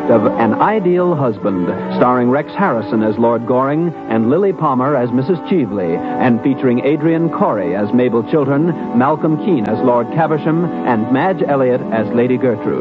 of An Ideal Husband, starring Rex Harrison as Lord Goring and Lily Palmer as Mrs. Cheveley, and featuring Adrian Corey as Mabel Chiltern, Malcolm Keane as Lord Caversham, and Madge Elliott as Lady Gertrude.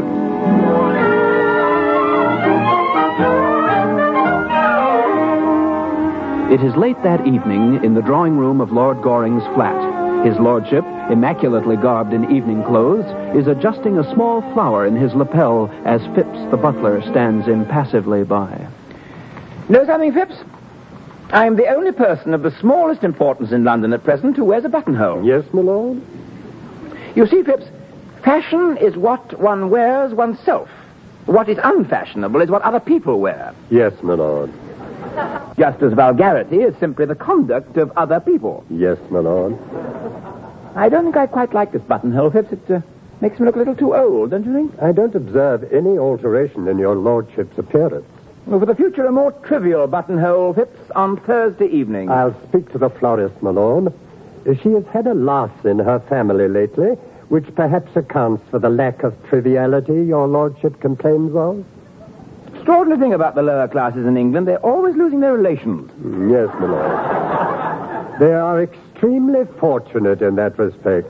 It is late that evening in the drawing room of Lord Goring's flat. His lordship, immaculately garbed in evening clothes, is adjusting a small flower in his lapel as Phipps the butler stands impassively by. Know something, Phipps? I am the only person of the smallest importance in London at present who wears a buttonhole. Yes, my lord? You see, Phipps, fashion is what one wears oneself. What is unfashionable is what other people wear. Yes, my lord. Just as vulgarity is simply the conduct of other people. Yes, my lord. I don't think I quite like this buttonhole, Phipps. It makes me look a little too old, don't you think? I don't observe any alteration in your lordship's appearance. Well, for the future, a more trivial buttonhole, Phipps, on Thursday evening. I'll speak to the florist, my lord. She has had a loss in her family lately, which perhaps accounts for the lack of triviality your lordship complains of. Extraordinary thing about the lower classes in England, they're always losing their relations. Yes, my lord. They are extremely fortunate in that respect.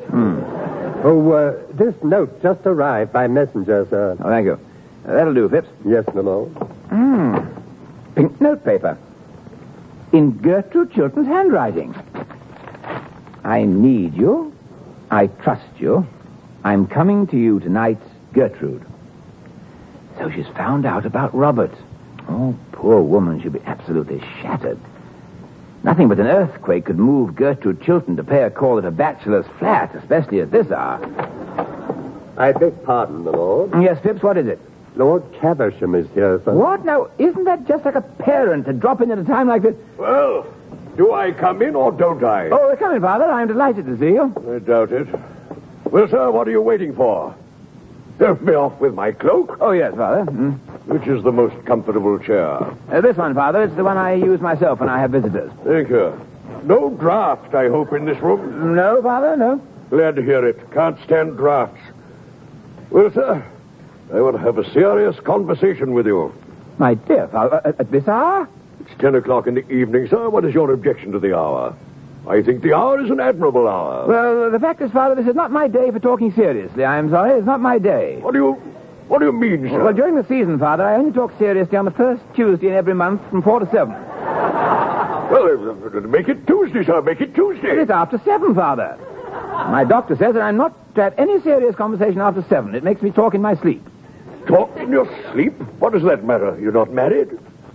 Oh, this note just arrived by messenger, sir. Oh, thank you. That'll do, Phipps. Yes, my lord. Pink notepaper. In Gertrude Chiltern's handwriting. I need you. I trust you. I'm coming to you tonight, Gertrude. So she's found out about Robert. Oh, poor woman, she'll be absolutely shattered. Nothing but an earthquake could move Gertrude Chiltern to pay a call at a bachelor's flat, especially at this hour. I beg pardon, my lord. Yes, Phipps, what is it? Lord Caversham is here, sir. What? Now, isn't that just like a parent to drop in at a time like this? Well, do I come in or don't I? Oh, come in, Father. I'm delighted to see you. I doubt it. Well, sir, what are you waiting for? Help me off with my cloak. Oh, yes, Father. Which is the most comfortable chair? This one, Father. It's the one I use myself when I have visitors. Thank you. No draft, I hope, in this room? No, Father, no. Glad to hear it. Can't stand drafts. Well, sir, I want to have a serious conversation with you. My dear Father, at this hour? It's 10 o'clock in the evening, sir. What is your objection to the hour? I think the hour is an admirable hour. Well, the fact is, Father, this is not my day for talking seriously. I'm sorry, it's not my day. What do you mean, sir? Well, during the season, Father, I only talk seriously on the first Tuesday in every month from 4 to 7. Well, make it Tuesday, sir. Make it Tuesday. It's after 7, Father. My doctor says that I'm not to have any serious conversation after 7. It makes me talk in my sleep. Talk in your sleep? What does that matter? You're not married?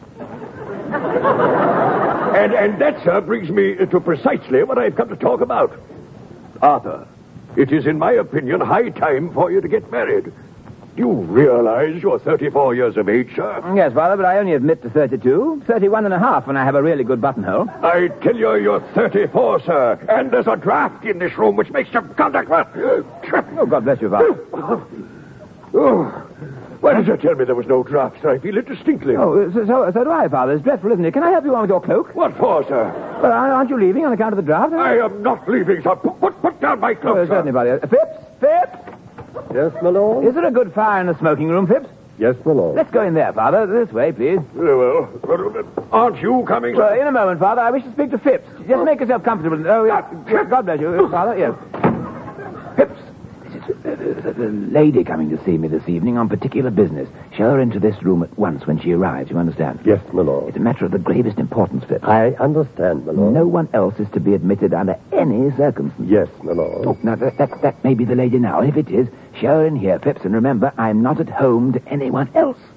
And that, sir, brings me to precisely what I've come to talk about. Arthur, it is, in my opinion, high time for you to get married. Do you realize you're 34 years of age, sir? Yes, Father, but I only admit to 32. 31 and a half when I have a really good buttonhole. I tell you, you're 34, sir. And there's a draft in this room which makes your conduct... Oh, God bless you, Father. Oh, why did you tell me there was no draft, sir? I feel it distinctly. Oh, so do I, Father. It's dreadful, isn't it? Can I help you on with your cloak? What for, sir? Well, aren't you leaving on account of the draft? I am not leaving, sir. Put down my cloak, sir. Certainly, Father. Phipps? Yes, my lord? Is there a good fire in the smoking room, Phipps? Yes, my lord. Let's go in there, Father. This way, please. Very well. Aren't you coming, sir? Well, in a moment, Father. I wish to speak to Phipps. Just make yourself comfortable. Oh, yes. God bless you, Father. Yes. Phipps. There's a lady coming to see me this evening on particular business. Show her into this room at once when she arrives, you understand? Yes, my lord. It's a matter of the gravest importance, Phipps. I understand, my lord. No one else is to be admitted under any circumstances. Yes, my lord. Oh, now, that may be the lady now. And if it is, show her in here, Phipps. And remember, I'm not at home to anyone else.